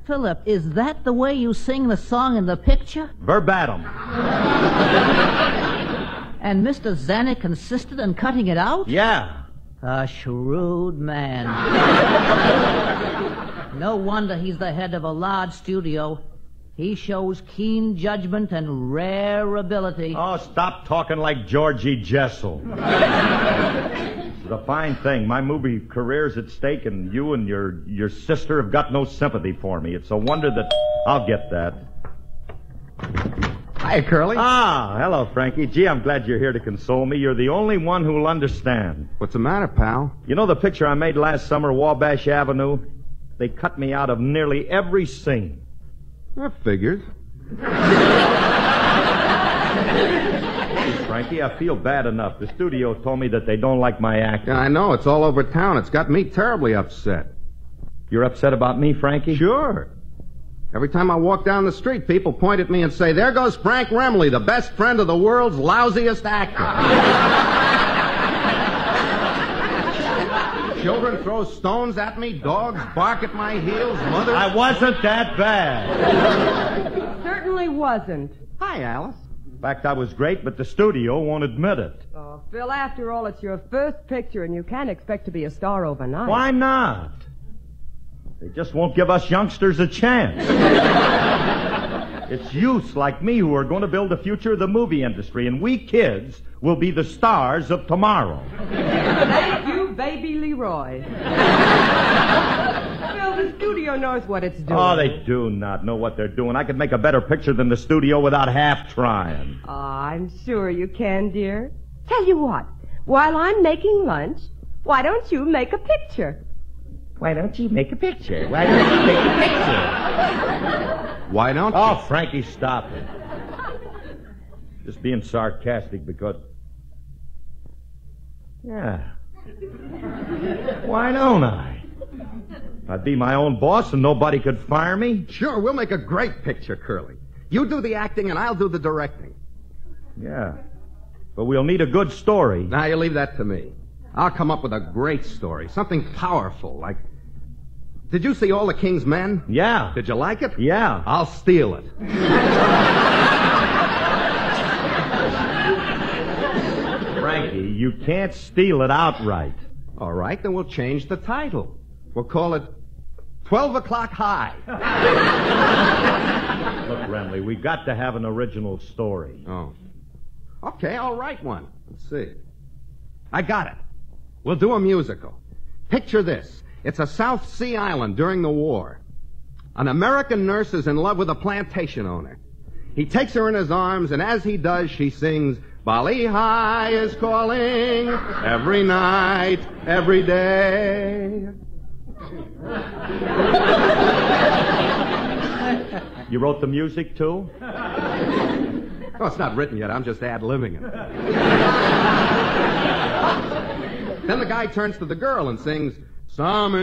Philip, is that the way you sing the song in the picture? Verbatim. And Mr. Zanuck insisted on cutting it out? Yeah. A shrewd man. No wonder he's the head of a large studio. He shows keen judgment and rare ability. Oh, stop talking like Georgie Jessel. It's a fine thing. My movie career's at stake, and you and your sister have got no sympathy for me. It's a wonder that... I'll get that. Hi, Curly. Ah, hello, Frankie. Gee, I'm glad you're here to console me. You're the only one who'll understand. What's the matter, pal? You know the picture I made last summer, Wabash Avenue? They cut me out of nearly every scene. That figures. Frankie, I feel bad enough. The studio told me that they don't like my acting. Yeah, I know. It's all over town. It's got me terribly upset. You're upset about me, Frankie? Sure. Every time I walk down the street, people point at me and say, "There goes Frank Remley, the best friend of the world's lousiest actor." Children throw stones at me, dogs bark at my heels, mother... I wasn't that bad. Certainly wasn't. Hi, Alice. In fact, I was great, but the studio won't admit it. Oh, Phil, after all, it's your first picture, and you can't expect to be a star overnight. Why not? They just won't give us youngsters a chance. It's youths like me who are going to build the future of the movie industry, and we kids will be the stars of tomorrow. Thank you, baby Leroy. Phil, the studio knows what it's doing. Oh, they do not know what they're doing. I could make a better picture than the studio without half trying. Oh, I'm sure you can, dear. Tell you what, while I'm making lunch, why don't you make a picture? Why don't you make a picture? Why don't you make a picture? Why don't you? Oh, Frankie, stop it. Just being sarcastic because... Yeah. Why don't I? I'd be my own boss and nobody could fire me. Sure, we'll make a great picture, Curly. You do the acting and I'll do the directing. Yeah. But we'll need a good story. Now, you leave that to me. I'll come up with a great story. Something powerful, like... Did you see All the King's Men? Yeah. Did you like it? Yeah. I'll steal it. Frankie, you can't steal it outright. All right, then we'll change the title. We'll call it 12 O'Clock High. Look, Remley, we got to have an original story. Oh. Okay, I'll write one. Let's see. I got it. We'll do a musical. Picture this. It's a South Sea island during the war. An American nurse is in love with a plantation owner. He takes her in his arms, and as he does, she sings, "Bali High is calling every night, every day." You wrote the music, too? Oh, it's not written yet. I'm just ad-libbing it. Then the guy turns to the girl and sings, "Some